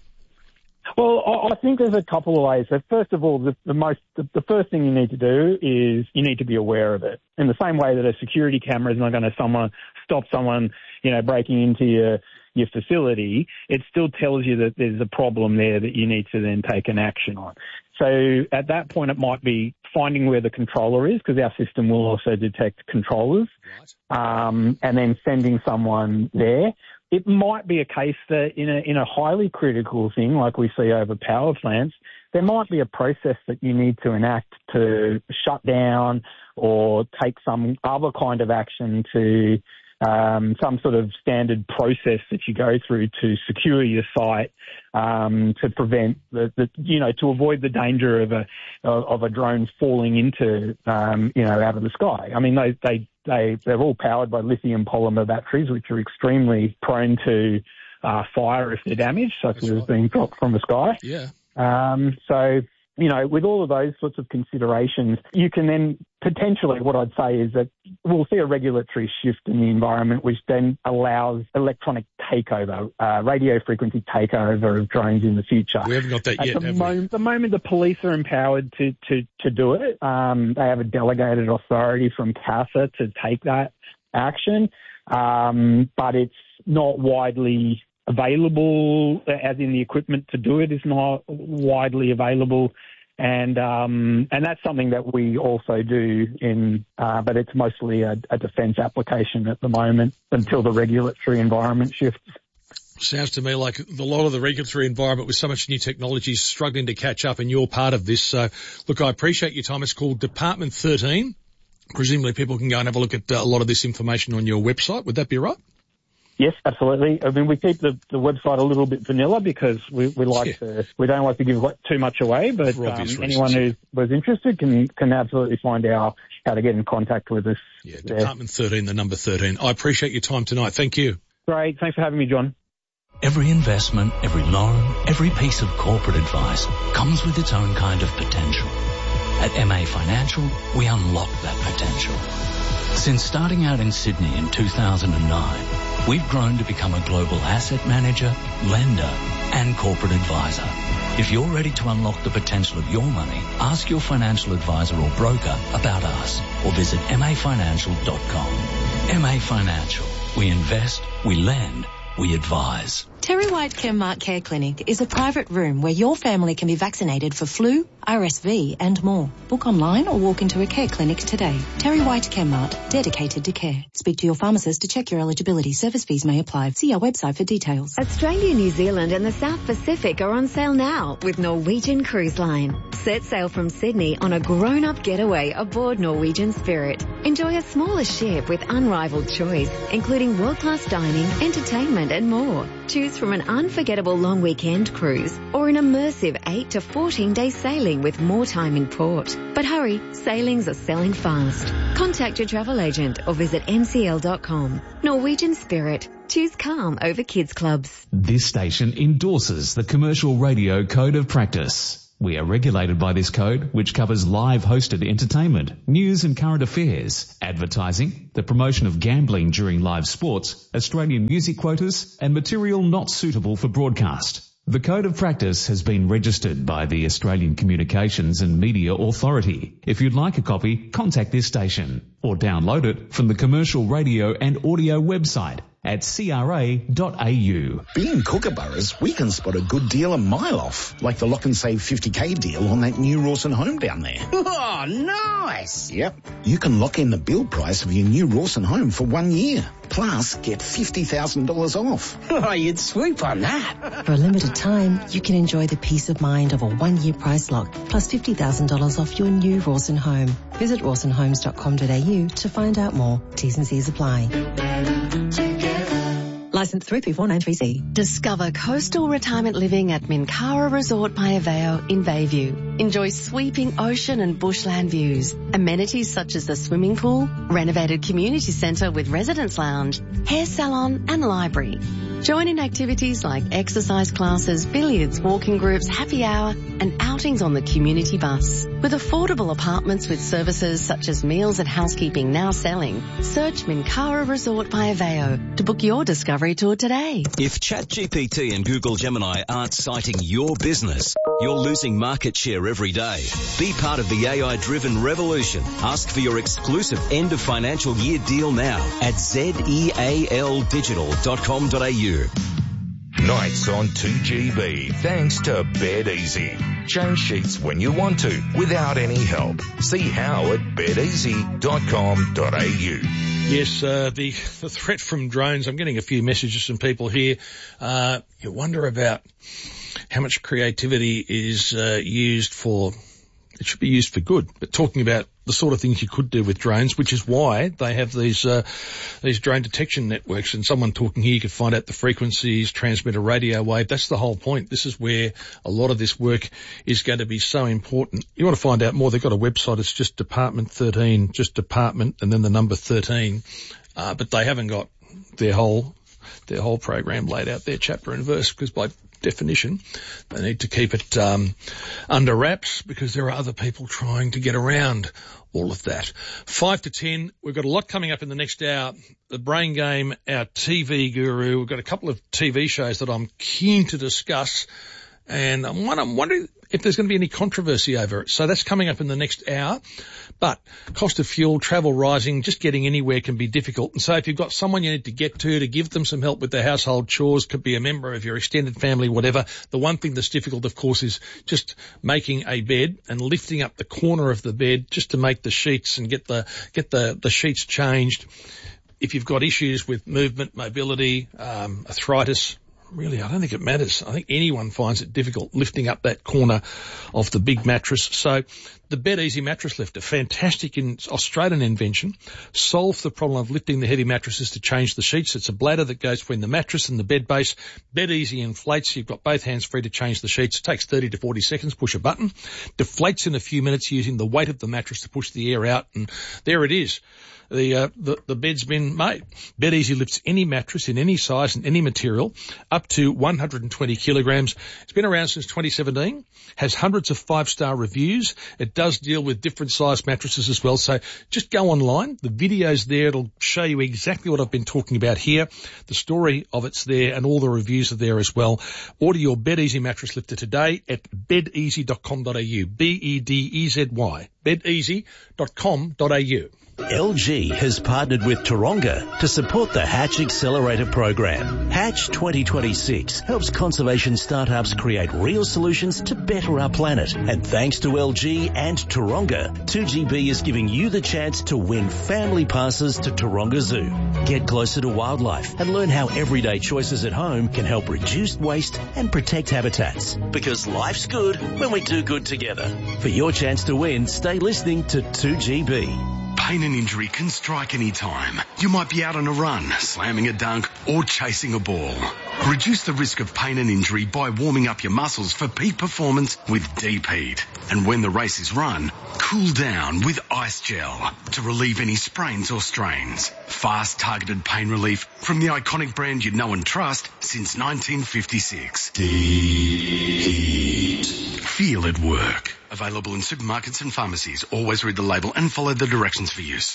Well, I think there's a couple of ways. So first of all, the, the most the, the first thing you need to do is you need to be aware of it. In the same way that a security camera is not going to someone stop someone, you know, breaking into your your facility, it still tells you that there's a problem there that you need to then take an action on. So at that point, it might be finding where the controller is, because our system will also detect controllers, um, and then sending someone there. It might be a case that in a, in a highly critical thing like we see over power plants, there might be a process that you need to enact to shut down or take some other kind of action to um, some sort of standard process that you go through to secure your site, um, to prevent the, the, you know, to avoid the danger of a, of a drone falling into, um, you know, out of the sky. I mean, they, they, they, they're all powered by lithium polymer batteries, which are extremely prone to, uh, fire if they're damaged, such as right. being dropped from the sky. Yeah. Um, so, you know, with all of those sorts of considerations, you can then potentially, what I'd say is that we'll see a regulatory shift in the environment, which then allows electronic takeover, uh, radio frequency takeover of drones in the future. We haven't got that At yet, the have moment, we? The moment the police are empowered to, to, to do it, um, they have a delegated authority from CASA to take that action, um, but it's not widely available, as in the equipment to do it is not widely available. And um, and that's something that we also do in, uh, but it's mostly a, a defence application at the moment until the regulatory environment shifts. Sounds to me like a lot of the regulatory environment with so much new technology is struggling to catch up, and you're part of this. So, look, I appreciate your time. It's called Department thirteen. Presumably people can go and have a look at a lot of this information on your website. Would that be right? Yes, absolutely. I mean, we keep the, the website a little bit vanilla because we, we like yeah. to, we don't like to give too much away, but um, anyone who was interested can, can absolutely find out how to get in contact with us. Yeah, there. Department thirteen, the number thirteen. I appreciate your time tonight. Thank you. Great. Thanks for having me, John. Every investment, every loan, every piece of corporate advice comes with its own kind of potential. At M A Financial, we unlock that potential. Since starting out in Sydney in two thousand nine, we've grown to become a global asset manager, lender, and corporate advisor. If you're ready to unlock the potential of your money, ask your financial advisor or broker about us. or visit m a financial dot com. M A Financial. We invest, we lend, we advise. Terry White Chemmart Care Clinic is a private room where your family can be vaccinated for flu, R S V and more. Book online or walk into a care clinic today. Terry White Chemmart, dedicated to care. Speak to your pharmacist to check your eligibility. Service fees may apply. See our website for details. Australia, New Zealand and the South Pacific are on sale now with Norwegian Cruise Line. Set sail from Sydney on a grown-up getaway aboard Norwegian Spirit. Enjoy a smaller ship with unrivaled choice, including world-class dining, entertainment and more. Choose from an unforgettable long weekend cruise or an immersive eight to fourteen day sailing with more time in port. But hurry, sailings are selling fast. Contact your travel agent or visit n c l dot com. Norwegian Spirit. Choose calm over kids clubs. This station endorses the Commercial Radio Code of Practice. We are regulated by this code, which covers live hosted entertainment, news and current affairs, advertising, the promotion of gambling during live sports, Australian music quotas, and material not suitable for broadcast. The Code of Practice has been registered by the Australian Communications and Media Authority. If you'd like a copy, contact this station or download it from the Commercial Radio and Audio website at c r a dot a u. Being Kookaburras, we can spot a good deal a mile off, like the Lock and Save fifty K deal on that new Rawson home down there. Oh, nice! Yep. You can lock in the build price of your new Rawson home for one year. Plus, get fifty thousand dollars off. Oh, you'd swoop on that. For a limited time, you can enjoy the peace of mind of a one-year price lock, plus fifty thousand dollars off your new Rawson home. Visit rawson homes dot com dot a u to find out more. T's and C's apply. Licence three three four nine three C. Discover coastal retirement living at Minkara Resort by Aveo in Bayview. Enjoy sweeping ocean and bushland views. Amenities such as the swimming pool, renovated community centre with residence lounge, hair salon and library. Join in activities like exercise classes, billiards, walking groups, happy hour and outings on the community bus. With affordable apartments with services such as meals and housekeeping now selling, search Minkara Resort by Aveo to book your discovery tour today. If ChatGPT and Google Gemini aren't citing your business, you're losing market share every day. Be part of the A I-driven revolution. Ask for your exclusive end of financial year deal now at zeal digital dot com dot a u. Nights on two G B, thanks to Bed Easy. Change sheets when you want to, without any help. See how at bed easy dot com dot a u. Yes, uh, the, the threat from drones, I'm getting a few messages from people here. Uh, you wonder about how much creativity is uh, used for, it should be used for good, but talking about the sort of things you could do with drones, which is why they have these uh, these drone detection networks. And someone talking here, you could find out the frequencies, transmit a radio wave. That's the whole point. This is where a lot of this work is going to be so important. You want to find out more, they've got a website. It's just Department thirteen, just Department and then the number thirteen. Uh, but they haven't got their whole their whole program laid out there, chapter and verse, because by definition, they need to keep it um, under wraps because there are other people trying to get around all of that. Five to ten, we've got a lot coming up in the next hour. The Brain Game, our T V guru. We've got a couple of T V shows that I'm keen to discuss, and I'm, I'm wondering if there's going to be any controversy over it. So that's coming up in the next hour. But cost of fuel, travel rising, just getting anywhere can be difficult. And so if you've got someone you need to get to, to give them some help with their household chores, could be a member of your extended family, whatever. The one thing that's difficult, of course, is just making a bed and lifting up the corner of the bed just to make the sheets and get the, get the, the sheets changed. If you've got issues with movement, mobility, um, arthritis, really, I don't think it matters. I think anyone finds it difficult lifting up that corner of the big mattress. So the Bed Easy mattress lifter, fantastic in Australian invention, solves the problem of lifting the heavy mattresses to change the sheets. It's a bladder that goes between the mattress and the bed base. Bed Easy inflates. You've got both hands free to change the sheets. It takes thirty to forty seconds. Push a button. Deflates in a few minutes using the weight of the mattress to push the air out. And there it is. the, uh, the, the bed's been made. BedEasy lifts any mattress in any size and any material up to one hundred twenty kilograms. It's been around since twenty seventeen, has hundreds of five-star reviews. It does deal with different size mattresses as well. So just go online. The video's there. It'll show you exactly what I've been talking about here. The story of it's there and all the reviews are there as well. Order your BedEasy mattress lifter today at bed easy dot com dot a u. B E D E Z Y. bed easy dot com dot a u. L G has partnered with Taronga to support the Hatch Accelerator program. Hatch twenty twenty-six helps conservation startups create real solutions to better our planet. And thanks to L G and Taronga, two G B is giving you the chance to win family passes to Taronga Zoo. Get closer to wildlife and learn how everyday choices at home can help reduce waste and protect habitats. Because life's good when we do good together. For your chance to win, stay listening to two G B. Pain and injury can strike any time. You might be out on a run, slamming a dunk, or chasing a ball. Reduce the risk of pain and injury by warming up your muscles for peak performance with Deep Heat. And when the race is run, cool down with Ice Gel to relieve any sprains or strains. Fast, targeted pain relief from the iconic brand you know and trust since nineteen fifty-six. Deep Heat. Feel it work. Available in supermarkets and pharmacies. Always read the label and follow the directions for use.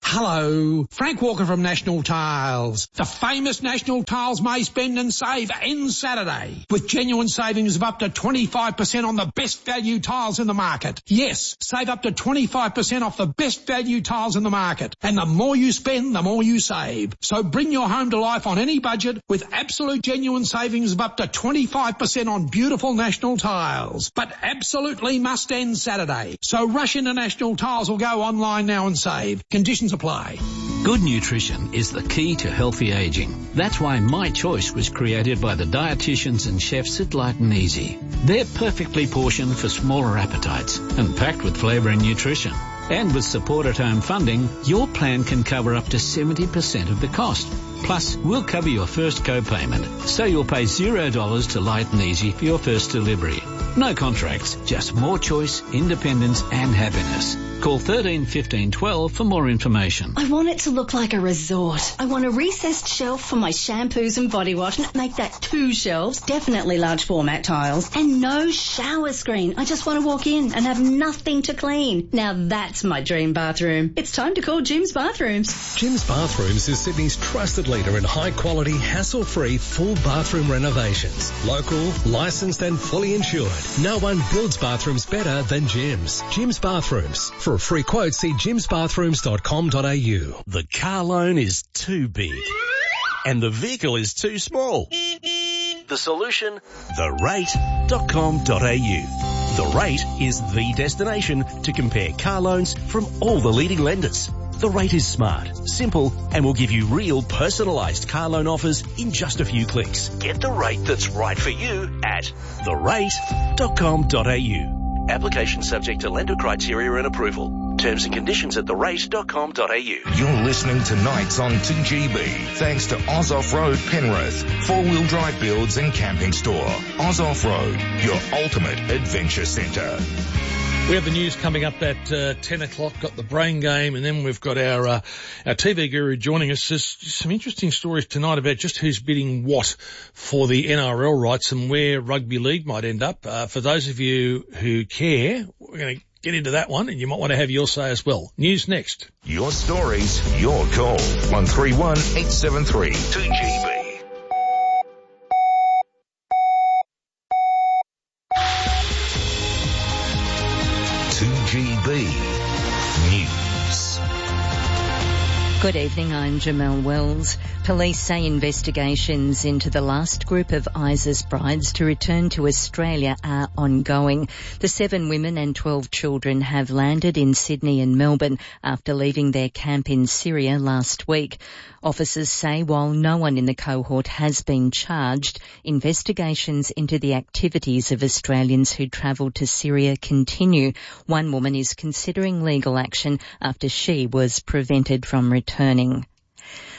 Hello, Frank Walker from National Tiles. The famous National Tiles May Spend and Save ends Saturday with genuine savings of up to twenty-five percent on the best value tiles in the market. Yes, save up to twenty-five percent off the best value tiles in the market. And the more you spend, the more you save. So bring your home to life on any budget with absolute genuine savings of up to twenty-five percent on beautiful National Tiles. But absolutely must end Saturday. So rush into National Tiles or go online now and save. Conditions apply. Good nutrition is the key to healthy aging. That's why My Choice was created by the dietitians and chefs at Light and Easy. They're perfectly portioned for smaller appetites and packed with flavour and nutrition. And with support at home funding, your plan can cover up to seventy percent of the cost. Plus, we'll cover your first co-payment, so you'll pay zero dollars to Light and Easy for your first delivery. No contracts, just more choice, independence and happiness. Call thirteen fifteen twelve for more information. I want it to look like a resort. I want a recessed shelf for my shampoos and body wash. Make that two shelves, definitely large format tiles. And no shower screen. I just want to walk in and have nothing to clean. Now that's my dream bathroom. It's time to call Jim's Bathrooms. Jim's Bathrooms is Sydney's trusted leader in high-quality, hassle-free, full bathroom renovations. Local, licensed and fully insured. No one builds bathrooms better than Jim's. Jim's Bathrooms. For a free quote, see jims bathrooms dot com dot a u. The car loan is too big and the vehicle is too small. The solution? the rate dot com dot a u. The Rate is the destination to compare car loans from all the leading lenders. The Rate is smart, simple, and will give you real personalised car loan offers in just a few clicks. Get the rate that's right for you at the rate dot com dot a u. Application subject to lender criteria and approval. Terms and conditions at the rate dot com dot a u. You're listening to Nights on two G B, thanks to Oz Off-Road Penrith, four-wheel drive builds and camping store. Oz Off-Road, your ultimate adventure centre. We have the news coming up at uh, ten o'clock, got the brain game, and then we've got our uh, our T V guru joining us. There's some interesting stories tonight about just who's bidding what for the N R L rights and where rugby league might end up. Uh, for those of you who care, we're going to get into that one, and you might want to have your say as well. News next. Your stories, your call. one three one, eight seven three, two G B. two G B News. Good evening, I'm Jamelle Wells. Police say investigations into the last group of ISIS brides to return to Australia are ongoing. The seven women and twelve children have landed in Sydney and Melbourne after leaving their camp in Syria last week. Officers say while no one in the cohort has been charged, investigations into the activities of Australians who travelled to Syria continue. One woman is considering legal action after she was prevented from returning.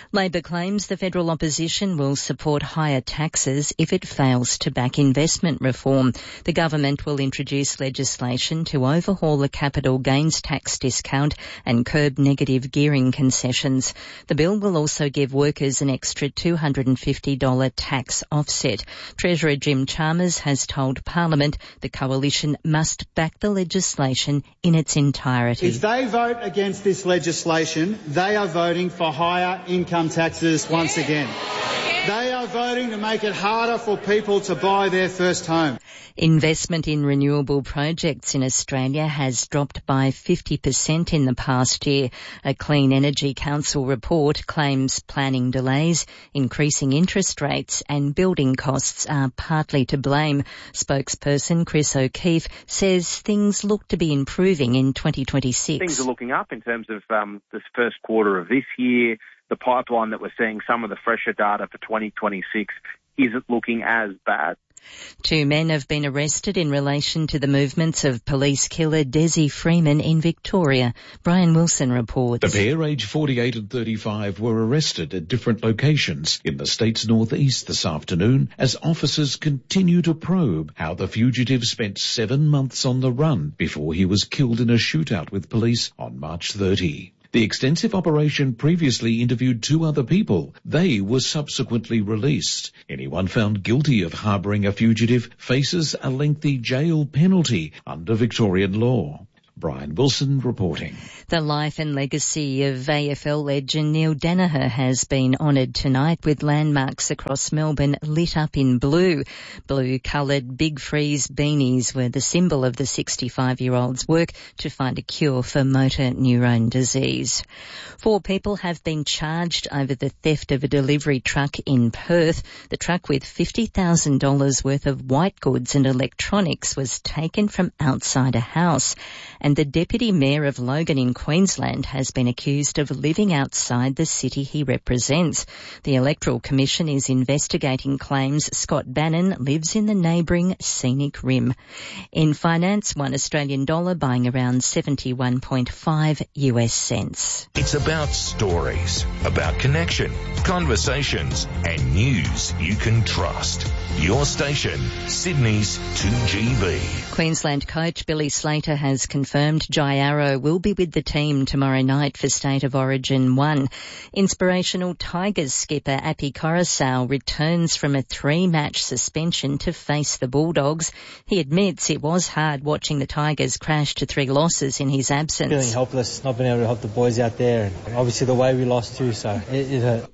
Labor claims the federal opposition will support higher taxes if it fails to back investment reform. The government will introduce legislation to overhaul the capital gains tax discount and curb negative gearing concessions. The bill will also give workers an extra two hundred fifty dollars tax offset. Treasurer Jim Chalmers has told Parliament the coalition must back the legislation in its entirety. If they vote against this legislation, they are voting for higher income taxes once again. They are voting to make it harder for people to buy their first home. Investment in renewable projects in Australia has dropped by fifty percent in the past year. A Clean Energy Council report claims planning delays, increasing interest rates and building costs are partly to blame. Spokesperson Chris O'Keefe says things look to be improving in twenty twenty-six. Things are looking up in terms of um, this first quarter of this year. The pipeline that we're seeing, some of the fresher data for twenty twenty-six isn't looking as bad. Two men have been arrested in relation to the movements of police killer Desi Freeman in Victoria. Brian Wilson reports. The pair, aged forty-eight and thirty-five, were arrested at different locations in the state's northeast this afternoon as officers continue to probe how the fugitive spent seven months on the run before he was killed in a shootout with police on March thirtieth. The extensive operation previously interviewed two other people. They were subsequently released. Anyone found guilty of harbouring a fugitive faces a lengthy jail penalty under Victorian law. Brian Wilson reporting. The life and legacy of A F L legend Neil Daniher has been honoured tonight with landmarks across Melbourne lit up in blue. Blue-coloured Big Freeze beanies were the symbol of the sixty-five-year-old's work to find a cure for motor neurone disease. Four people have been charged over the theft of a delivery truck in Perth. The truck with fifty thousand dollars worth of white goods and electronics was taken from outside a house. And the Deputy Mayor of Logan in Queensland has been accused of living outside the city he represents. The Electoral Commission is investigating claims Scott Bannon lives in the neighbouring Scenic Rim. In finance, one Australian dollar buying around seventy-one point five U S cents. It's about stories, about connection, conversations and news you can trust. Your station, Sydney's two G B. Queensland coach Billy Slater has confirmed Jai Arrow will be with the team tomorrow night for State of Origin one. Inspirational Tigers skipper Api Coruscant returns from a three-match suspension to face the Bulldogs. He admits it was hard watching the Tigers crash to three losses in his absence. Feeling helpless, not being able to help the boys out there, and obviously the way we lost too, so it, it hurt.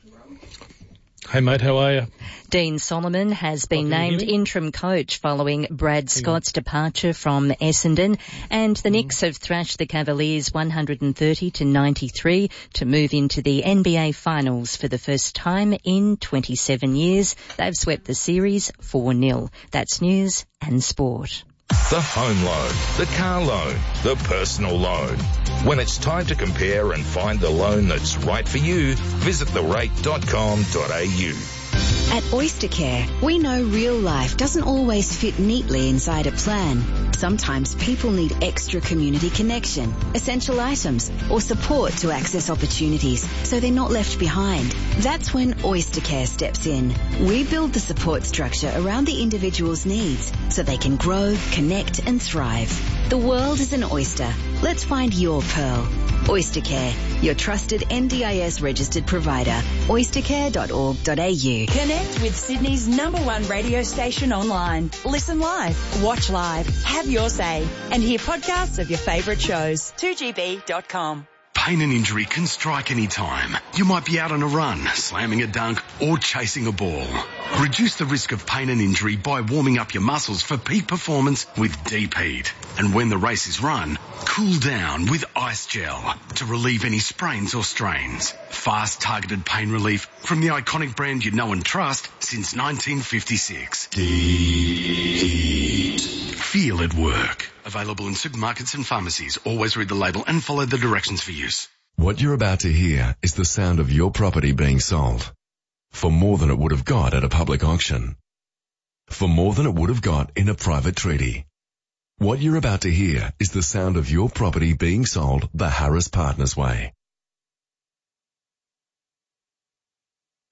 Hey mate, how are you? Dean Solomon has been named interim coach following Brad Scott's departure from Essendon, and the Knicks have thrashed the Cavaliers one hundred thirty to ninety-three to move into the N B A Finals for the first time in twenty-seven years. They've swept the series four nil. That's news and sport. The home loan, the car loan, the personal loan. When it's time to compare and find the loan that's right for you, visit the rate dot com dot a u. At Oystercare, we know real life doesn't always fit neatly inside a plan. Sometimes people need extra community connection, essential items, or support to access opportunities so they're not left behind. That's when Oystercare steps in. We build the support structure around the individual's needs so they can grow, connect, and thrive. The world is an oyster. Let's find your pearl. Oystercare, your trusted N D I S registered provider. oystercare dot org dot a u. Connect with Sydney's number one radio station online. Listen live, watch live, have your say, and hear podcasts of your favourite shows. two G B dot com. Pain and injury can strike any time. You might be out on a run, slamming a dunk, or chasing a ball. Reduce the risk of pain and injury by warming up your muscles for peak performance with Deep Heat. And when the race is run, cool down with Ice Gel to relieve any sprains or strains. Fast, targeted pain relief from the iconic brand you know and trust since nineteen fifty-six. Deep Heat. Feel it work. Available in supermarkets and pharmacies. Always read the label and follow the directions for use. What you're about to hear is the sound of your property being sold for more than it would have got at a public auction, for more than it would have got in a private treaty. What you're about to hear is the sound of your property being sold the Harris Partners way.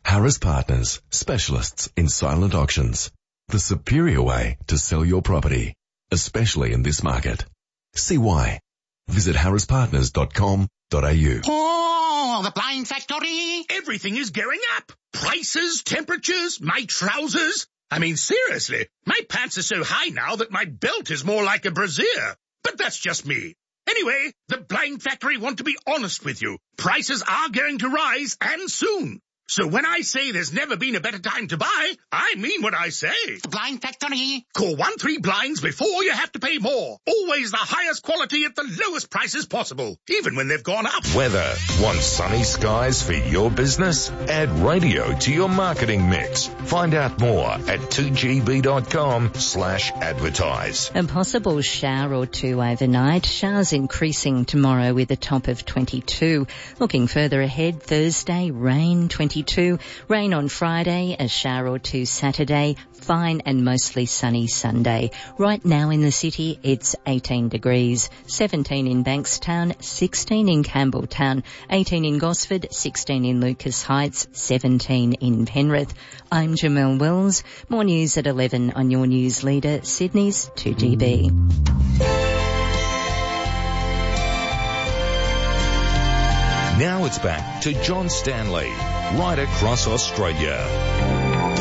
Harris Partners, specialists in silent auctions. The superior way to sell your property, especially in this market. See why. Visit harris partners dot com dot a u. Oh, the Blind Factory! Everything is going up. Prices, temperatures, my trousers. I mean, seriously, my pants are so high now that my belt is more like a brassiere. But that's just me. Anyway, the Blind Factory want to be honest with you. Prices are going to rise, and soon. So when I say there's never been a better time to buy, I mean what I say. The Blind Factory. Call one three blinds before you have to pay more. Always the highest quality at the lowest prices possible, even when they've gone up. Weather. Want sunny skies for your business? Add radio to your marketing mix. Find out more at two g b dot com slash advertise. A possible shower or two overnight. Showers increasing tomorrow with a top of twenty-two. Looking further ahead, Thursday, rain twenty-two. Rain on Friday, a shower or two Saturday, fine and mostly sunny Sunday. Right now in the city, it's eighteen degrees, seventeen in Bankstown, sixteen in Campbelltown, eighteen in Gosford, sixteen in Lucas Heights, seventeen in Penrith. I'm Jamelle Wells. More news at eleven on your news leader, Sydney's two G B. Now it's back to John Stanley, right across Australia.